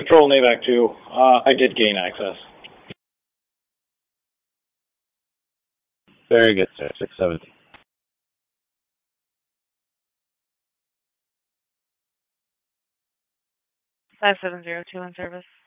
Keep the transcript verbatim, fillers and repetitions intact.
Control NAVAC two. Uh, I did gain access. Very good, sir. six seventy. five seven zero two in service.